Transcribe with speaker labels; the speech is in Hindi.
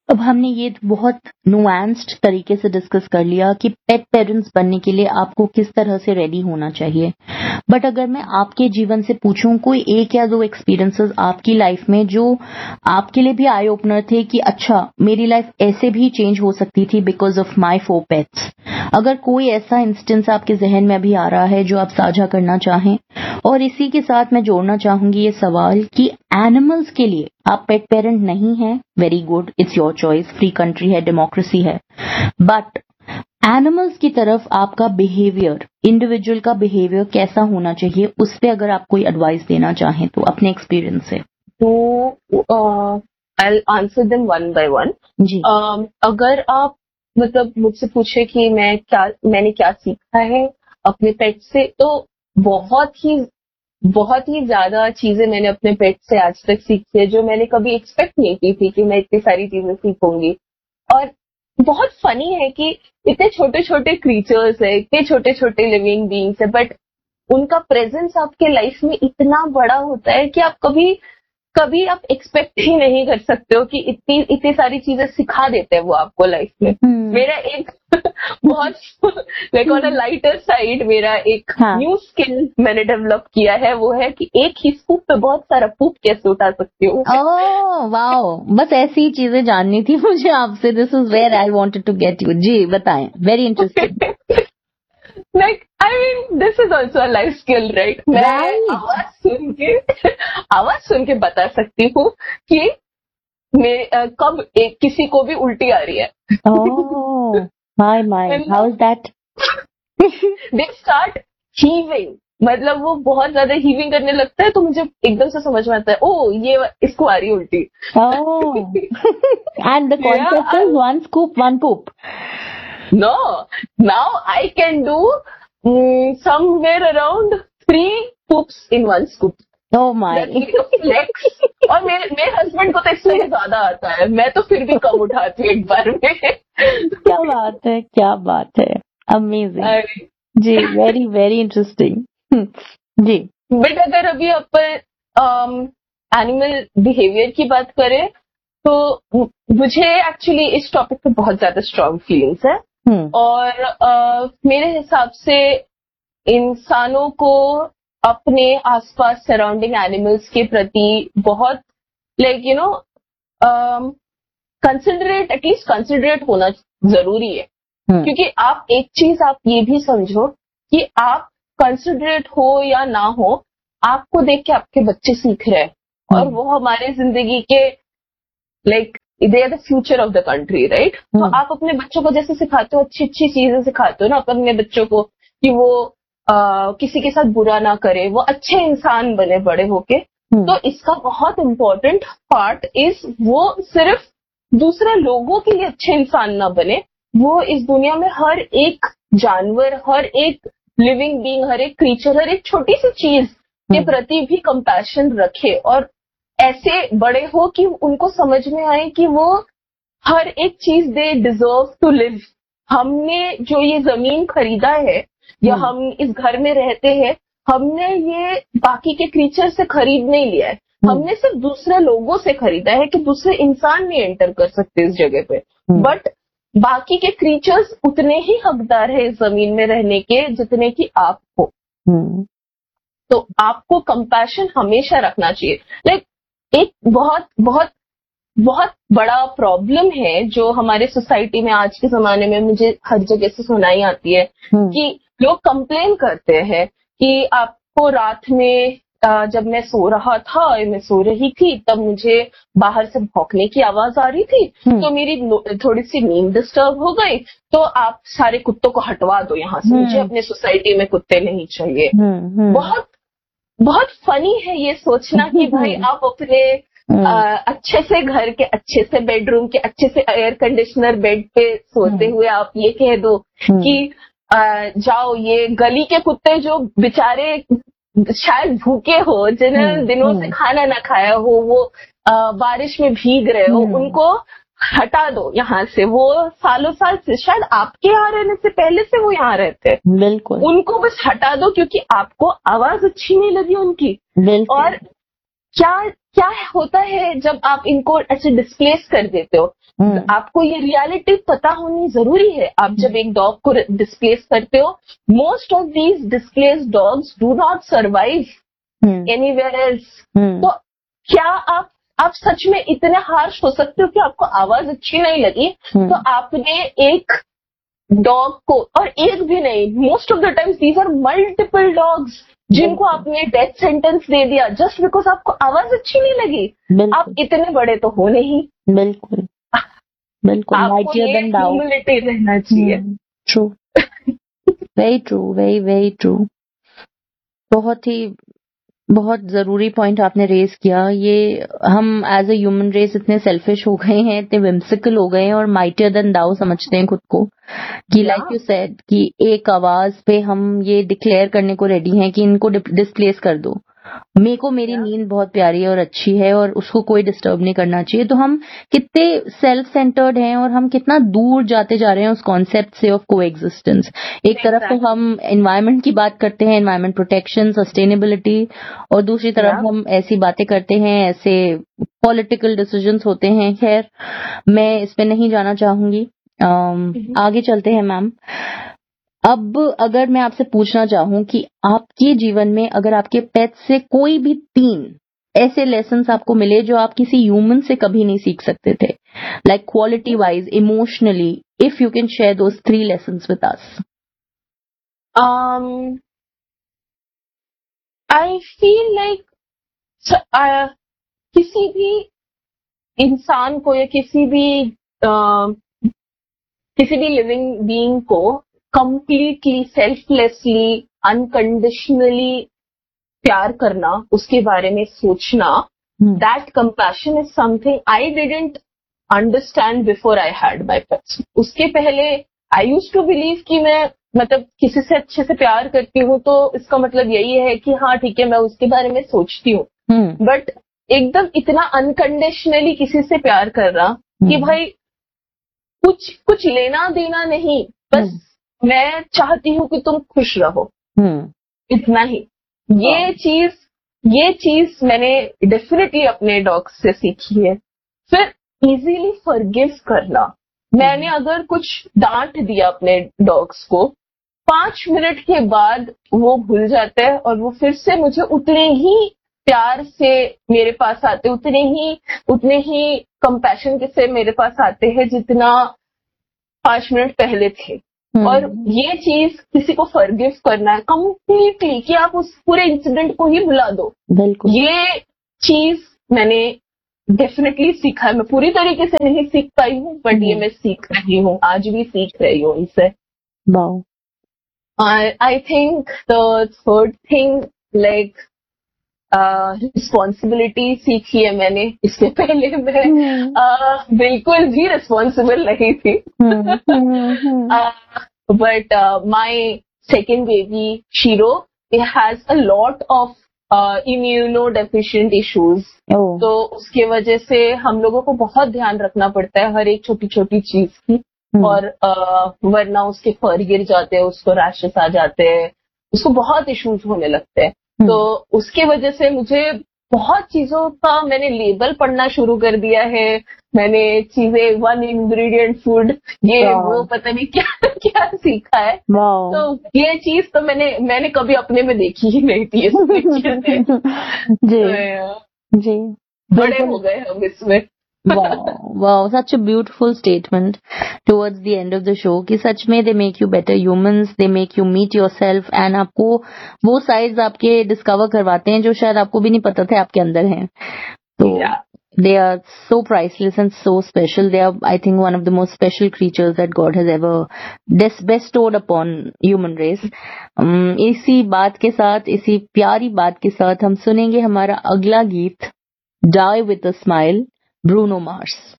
Speaker 1: अब हमने ये बहुत नुआंस्ड तरीके से डिस्कस कर लिया कि पेट पेरेंट्स बनने के लिए आपको किस तरह से रेडी होना चाहिए, बट अगर मैं आपके जीवन से पूछूं कोई एक या दो एक्सपीरियंसेस आपकी लाइफ में जो आपके लिए भी आई ओपनर थे कि अच्छा मेरी लाइफ ऐसे भी चेंज हो सकती थी बिकॉज ऑफ माई 4 पेट्स, अगर कोई ऐसा इंस्टेंस आपके जहन में अभी आ रहा है जो आप साझा करना चाहें। और इसी के साथ मैं जोड़ना चाहूंगी ये सवाल कि एनिमल्स के लिए आप पेट पेरेंट नहीं हैं, very good, it's your choice, free country है, डेमोक्रेसी है, बट एनिमल्स की तरफ आपका बिहेवियर, इंडिविजुअल का बिहेवियर कैसा होना चाहिए, उस पे अगर आप कोई एडवाइस देना चाहें तो अपने एक्सपीरियंस से।
Speaker 2: तो I'll answer them one by one.
Speaker 1: जी।
Speaker 2: अगर आप मतलब मुझसे पूछे कि मैंने क्या सीखा है अपने पेट से, तो बहुत ही ज्यादा चीजें मैंने अपने पेट से आज तक सीखी है जो मैंने कभी एक्सपेक्ट नहीं की थी कि मैं इतनी सारी चीजें सीखूंगी। और बहुत फनी है कि इतने छोटे छोटे क्रीचर्स है, इतने छोटे छोटे लिविंग बीइंग्स है, बट उनका प्रेजेंस आपके लाइफ में इतना बड़ा होता है कि आप कभी आप एक्सपेक्ट ही नहीं कर सकते हो कि इतनी सारी चीजें सिखा देते हैं वो आपको लाइफ में। मेरा एक बहुत like on a lighter side मेरा एक न्यू स्किल मैंने डेवलप किया है, वो है कि एक ही स्कूप पे बहुत सारा पूप कैसे उठा सकती हूँ।
Speaker 1: ओह वाओ, बस ऐसी चीजें जाननी थी मुझे आपसे, this is where I wanted to get you. जी बताएं, very interesting.
Speaker 2: Like, I mean, this is also a life skill, right? मैं आवाज सुन के बता सकती हूँ कि कब किसी को भी उल्टी आ रही है।
Speaker 1: Oh, my, how is that?
Speaker 2: They start heaving, मतलब वो बहुत ज्यादा हीविंग करने लगता है तो मुझे एकदम से समझ में आता है, ओ ये इसको आ रही है उल्टी।
Speaker 1: Oh, and the concept is one scoop, one poop.
Speaker 2: No, now I can do somewhere around 3 poops in 1 scoop.
Speaker 1: Oh my.
Speaker 2: और मेरे हस्बैंड को तो इससे ज्यादा आता है, मैं तो फिर भी कम उठाती हूँ एक बार में।
Speaker 1: क्या बात है, क्या बात है, amazing. Ji, very very interesting. Ji.
Speaker 2: But अगर अभी अपन एनिमल बिहेवियर की बात करें तो मुझे एक्चुअली इस टॉपिक पे बहुत ज्यादा स्ट्रॉन्ग फीलिंग्स है। और मेरे हिसाब से इंसानों को अपने आसपास सराउंडिंग एनिमल्स के प्रति बहुत लाइक यू नो कंसिडरेट होना जरूरी है। क्योंकि आप एक चीज आप ये भी समझो कि आप कंसिडरेट हो या ना हो, आपको देख के आपके बच्चे सीख रहे हैं और वो हमारे जिंदगी के like they are the future of the country, right? तो आप अपने बच्चों को जैसे सिखाते हो, अच्छी अच्छी चीजें सिखाते हो ना अपने बच्चों को कि वो किसी के साथ बुरा ना करे, वो अच्छे इंसान बने बड़े होके। तो इसका बहुत इम्पोर्टेंट पार्ट इज वो सिर्फ दूसरे लोगों के लिए अच्छे इंसान ना बने, वो इस दुनिया में हर एक जानवर, हर एक लिविंग बीइंग, हर एक क्रीचर, हर एक छोटी सी चीज के प्रति भी कंपैशन रखे और ऐसे बड़े हो कि उनको समझ में आए कि वो हर एक चीज दे डिजर्व टू लिव। हमने जो ये जमीन खरीदा है या हम इस घर में रहते हैं, हमने ये बाकी के क्रीचर से खरीद नहीं लिया है, हमने सिर्फ दूसरे लोगों से खरीदा है कि दूसरे इंसान नहीं एंटर कर सकते इस जगह पे। बट बाकी के क्रीचर्स उतने ही हकदार है इस जमीन में रहने के जितने कि आप हो। तो आपको कंपैशन हमेशा रखना चाहिए। लाइक एक बहुत बहुत बहुत बड़ा प्रॉब्लम है जो हमारे सोसाइटी में आज के जमाने में मुझे हर जगह से सुनाई आती है कि लोग कंप्लेन करते हैं कि आपको रात में जब मैं सो रहा था, मैं सो रही थी, तब मुझे बाहर से भौंकने की आवाज आ रही थी, तो मेरी थोड़ी सी नींद डिस्टर्ब हो गई, तो आप सारे कुत्तों को हटवा दो यहाँ से, मुझे अपने सोसाइटी में कुत्ते नहीं चाहिए। बहुत बहुत फनी है ये सोचना कि भाई आप अपने अच्छे से घर के अच्छे से बेडरूम के अच्छे से एयर कंडीशनर बेड पे सोते हुए आप ये कह दो कि जाओ, ये गली के कुत्ते जो बेचारे शायद भूखे हो, जिन्होंने दिनों से खाना ना खाया हो, वो बारिश में भीग रहे हो, उनको हटा दो यहाँ से। वो सालों साल से शायद आपके यहाँ रहने से पहले से वो यहाँ रहते हैं,
Speaker 1: बिल्कुल,
Speaker 2: उनको बस हटा दो क्योंकि आपको आवाज अच्छी नहीं लगी उनकी। और क्या होता है जब आप इनको ऐसे डिस्प्लेस कर देते हो, आपको ये रियलिटी पता होनी जरूरी है। आप जब एक डॉग को डिस्प्लेस करते हो, most of these displace dogs do not survive anywhere else. तो क्या आप सच में इतने हार्श हो सकते हो कि आपको आवाज अच्छी नहीं लगी, तो आपने एक डॉग को, और एक भी नहीं, most of the times these are multiple dogs जिनको आपने डेथ सेंटेंस दे दिया जस्ट बिकॉज आपको आवाज अच्छी नहीं लगी। आप इतने बड़े तो हो नहीं।
Speaker 1: बिल्कुल बिल्कुल,
Speaker 2: आपको ये ह्यूमिलिटी रहना चाहिए।
Speaker 1: True, very true, very very true. बहुत जरूरी पॉइंट आपने रेज किया। ये हम एज ए ह्यूमन रेस इतने सेल्फिश हो गए हैं, इतने विम्सिकल हो गए हैं और माइटियर देन दाओ समझते हैं खुद को, कि लाइक यू सेड कि एक आवाज पे हम ये डिक्लेयर करने को रेडी हैं कि इनको डिस्प्लेस कर दो। मेरे को मेरी नींद बहुत प्यारी है और अच्छी है और उसको कोई डिस्टर्ब नहीं करना चाहिए। तो हम कितने सेल्फ सेंटर्ड हैं और हम कितना दूर जाते जा रहे हैं उस कॉन्सेप्ट से ऑफ को एग्जिस्टेंस। एक तरफ तो हम एनवायरनमेंट की बात करते हैं, एनवायरनमेंट प्रोटेक्शन, सस्टेनेबिलिटी, और दूसरी तरफ हम ऐसी बातें करते हैं, ऐसे पॉलिटिकल डिसीजंस होते हैं। खैर, मैं इस पे नहीं जाना चाहूंगी। आगे चलते हैं मैम। अब अगर मैं आपसे पूछना चाहूं कि आपके जीवन में अगर आपके पेट से कोई भी 3 ऐसे लेसन्स आपको मिले जो आप किसी ह्यूमन से कभी नहीं सीख सकते थे, like quality wise, emotionally, if you can share those 3 lessons with us.
Speaker 2: I feel like किसी भी इंसान को या किसी भी लिविंग बीइंग को कंप्लीटली सेल्फलेसली अनकंडीशनली प्यार करना, उसके बारे में सोचना, that compassion is something I didn't understand before I had my pets. उसके पहले आई यूज्ड टू बिलीव कि मैं मतलब किसी से अच्छे से प्यार करती हूँ तो इसका मतलब यही है कि हाँ ठीक है, मैं उसके बारे में सोचती हूँ। बट एकदम इतना अनकंडीशनली किसी से प्यार करना कि भाई कुछ लेना देना नहीं, बस मैं चाहती हूँ कि तुम खुश रहो, इतना ही। ये चीज मैंने डेफिनेटली अपने डॉग से सीखी है। फिर इजीली फॉरगिव करना। मैंने अगर कुछ डांट दिया अपने डॉग्स को, 5 मिनट के बाद वो भूल जाते हैं और वो फिर से मुझे उतने ही प्यार से मेरे पास आते, उतने ही कंपैशन से मेरे पास आते हैं जितना 5 मिनट पहले थे। और ये चीज किसी को फॉरगिव करना है कंप्लीटली, कि आप उस पूरे इंसिडेंट को ही भुला दो। ये चीज मैंने डेफिनेटली सीखा है। मैं पूरी तरीके से नहीं सीख पाई हूँ, बट ये मैं सीख रही हूँ, आज भी सीख रही हूँ इसे। I think the third thing like responsibility सीखी है मैंने। इससे पहले मैं बिल्कुल भी रिस्पॉन्सिबल नहीं थी। But my second baby shero has a lot of immuno deficient issues. तो उसके वजह से हम लोगों को बहुत ध्यान रखना पड़ता है हर एक छोटी छोटी चीज की। और वरना उसके फर गिर जाते हैं, उसको रैशेस आ जाते हैं, उसको बहुत इश्यूज होने लगते हैं। तो उसके वजह से मुझे बहुत चीजों का मैंने लेबल पढ़ना शुरू कर दिया है। मैंने चीजें 1 इंग्रेडिएंट फूड, ये वो पता नहीं क्या क्या सीखा है। तो ये चीज तो मैंने कभी अपने में देखी ही नहीं थी।
Speaker 1: जी,
Speaker 2: बड़े हो गए हम इसमें।
Speaker 1: Wow, such a beautiful statement towards the end of the show कि सच में they make you better humans, they make you meet yourself, and आपको वो sides आपके discover करवाते हैं जो शायद आपको भी नहीं पता थे आपके अंदर हैं। तो they are so priceless and so special. They are, I think, one of the most special creatures that God has ever bestowed upon human race. इसी बात के साथ, इसी प्यारी बात के साथ हम सुनेंगे हमारा अगला गीत, Die with a Smile, Bruno Mars.